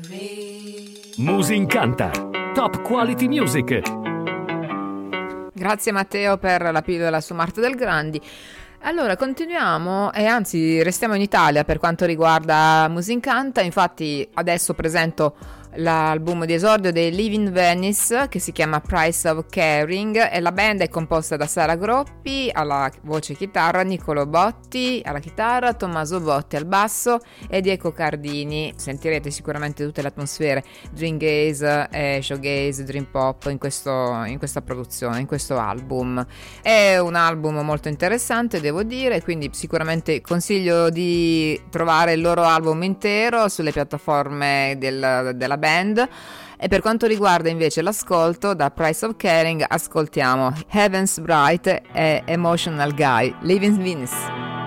Musincanta, top quality music. Grazie Matteo per la pillola su Marta Del Grandi. Allora continuiamo e anzi restiamo in Italia per quanto riguarda Musincanta. Infatti adesso presento l'album di esordio dei Live in Venice che si chiama Price of Caring e la band è composta da Sara Groppi alla voce e chitarra, Niccolò Botti alla chitarra, Tommaso Botti al basso e Diego Cardini. Sentirete sicuramente tutte le atmosfere dream gaze, showgaze, dream pop in questa produzione, in questo album. È un album molto interessante, devo dire, quindi sicuramente consiglio di trovare il loro album intero sulle piattaforme della band. E per quanto riguarda invece l'ascolto, da Price of Caring ascoltiamo Heaven's Bright e Emotional Guy, Live in Venice.